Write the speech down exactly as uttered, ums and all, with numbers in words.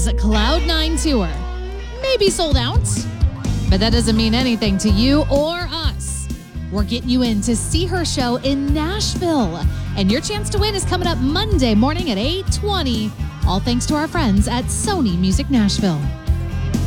Cloud nine Tour. Maybe sold out, but that doesn't mean anything to you or us. We're getting you in to see her show in Nashville, and your chance to win is coming up Monday morning at eight twenty. All thanks to our friends at Sony Music Nashville.